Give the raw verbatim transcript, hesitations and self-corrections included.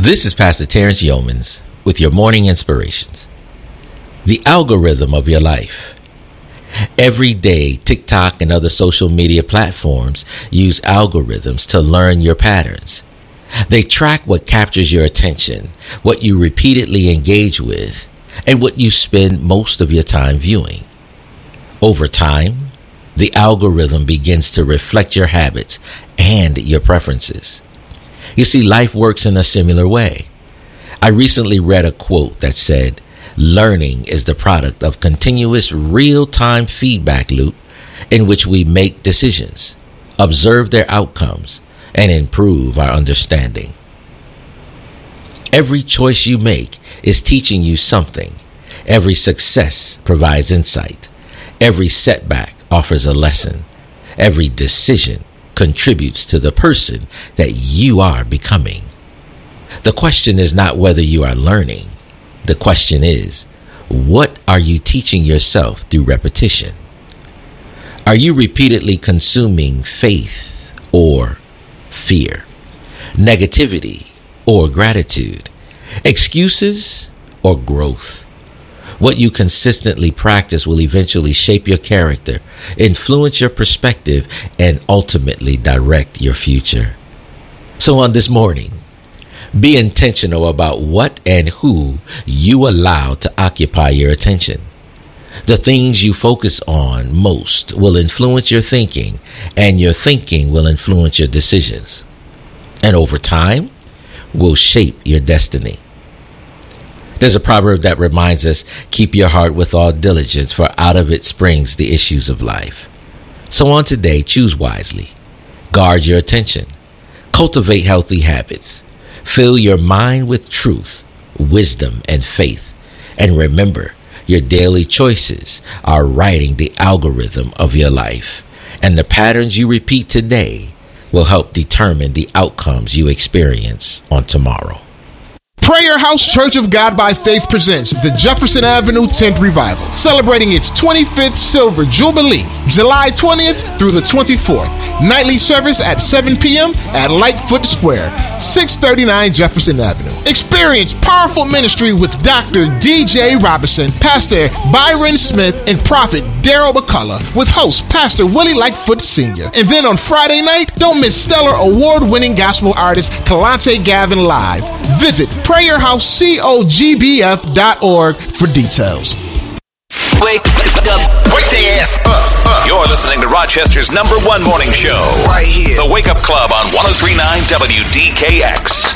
This is Pastor Terrence Yeomans with your morning inspirations. The algorithm of your life. Every day, TikTok and other social media platforms use algorithms to learn your patterns. They track what captures your attention, what you repeatedly engage with, and what you spend most of your time viewing. Over time, the algorithm begins to reflect your habits and your preferences. You see, life works in a similar way. I recently read a quote that said, "Learning is the product of continuous real-time feedback loop in which we make decisions, observe their outcomes, and improve our understanding." Every choice you make is teaching you something. Every success provides insight. Every setback offers a lesson. Every decision contributes to the person that you are becoming. The question is not whether you are learning. The question is, what are you teaching yourself through repetition? Are you repeatedly consuming faith or fear, negativity or gratitude, excuses or growth? What you consistently practice will eventually shape your character, influence your perspective, and ultimately direct your future. So on this morning, be intentional about what and who you allow to occupy your attention. The things you focus on most will influence your thinking, and your thinking will influence your decisions. And over time, will shape your destiny. There's a proverb that reminds us, keep your heart with all diligence, for out of it springs the issues of life. So on today, choose wisely. Guard your attention. Cultivate healthy habits. Fill your mind with truth, wisdom, and faith. And remember, your daily choices are writing the algorithm of your life. And the patterns you repeat today will help determine the outcomes you experience on tomorrow. Prayer House Church of God by Faith presents the Jefferson Avenue tenth Revival, celebrating its twenty-fifth Silver Jubilee, July twentieth through the twenty-fourth. Nightly service at seven p.m. at Lightfoot Square, six thirty-nine Jefferson Avenue. Experience powerful ministry with Doctor D J Robinson, Pastor Byron Smith, and Prophet Daryl McCullough, with host Pastor Willie Lightfoot Senior And then on Friday night, don't miss stellar award-winning gospel artist Kalante Gavin live. Visit prayer house cogb dot org for details. Wake up. Wake their ass up, up. You're listening to Rochester's number one morning show. Right here. The Wake Up Club on one oh three point nine W D K X.